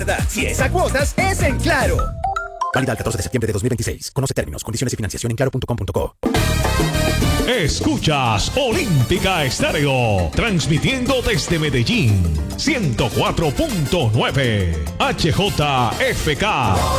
Si es a cuotas, es en Claro. Válida el 14 de septiembre de 2026. Conoce términos, condiciones y financiación en claro.com.co. Escuchas Olímpica Estéreo, transmitiendo desde Medellín, 104.9 HJFK.